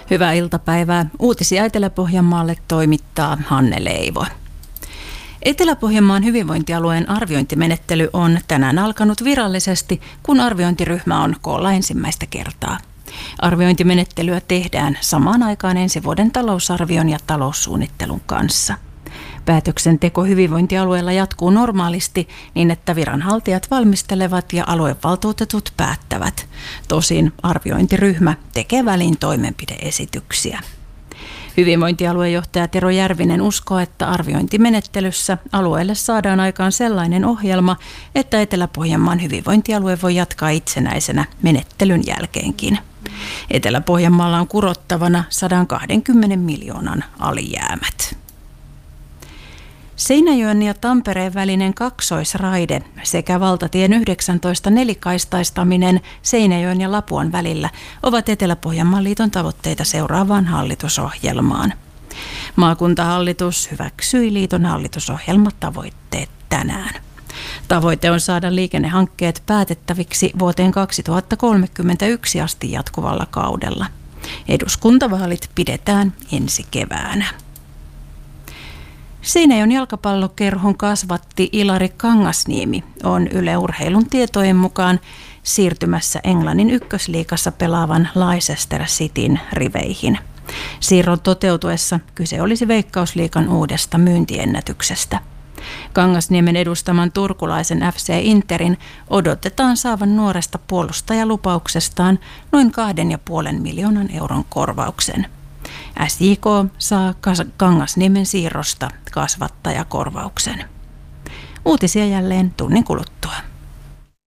Hyvää iltapäivää. Uutisia Etelä-Pohjanmaalle toimittaa Hanne Leivo. Etelä-Pohjanmaan hyvinvointialueen arviointimenettely on tänään alkanut virallisesti, kun arviointiryhmä on koolla ensimmäistä kertaa. Arviointimenettelyä tehdään samaan aikaan ensi vuoden talousarvion ja taloussuunnittelun kanssa. Päätöksenteko hyvinvointialueella jatkuu normaalisti niin, että viranhaltijat valmistelevat ja aluevaltuutetut päättävät. Tosin arviointiryhmä tekee väliin toimenpide-esityksiä. Hyvinvointialuejohtaja Tero Järvinen uskoo, että arviointimenettelyssä alueelle saadaan aikaan sellainen ohjelma, että Etelä-Pohjanmaan hyvinvointialue voi jatkaa itsenäisenä menettelyn jälkeenkin. Etelä-Pohjanmaalla on kurottavana 120 miljoonan alijäämät. Seinäjoen ja Tampereen välinen kaksoisraide sekä valtatien 19 nelikaistaistaminen Seinäjoen ja Lapuan välillä ovat Etelä-Pohjanmaan liiton tavoitteita seuraavaan hallitusohjelmaan. Maakuntahallitus hyväksyi liiton hallitusohjelmatavoitteet tänään. Tavoite on saada liikennehankkeet päätettäviksi vuoteen 2031 asti jatkuvalla kaudella. Eduskuntavaalit pidetään ensi keväänä. Seinäjoen jalkapallokerhon kasvatti Ilari Kangasniemi on Yle Urheilun tietojen mukaan siirtymässä Englannin ykkösliigassa pelaavan Leicester Cityn riveihin. Siirron toteutuessa kyse olisi Veikkausliigan uudesta myyntiennätyksestä. Kangasniemen edustaman turkulaisen FC Interin odotetaan saavan nuoresta puolustajalupauksestaan noin 2,5 miljoonan euron korvauksen. SJK saa Kangasniemen siirrosta kasvattajakorvauksen. Uutisia jälleen tunnin kuluttua.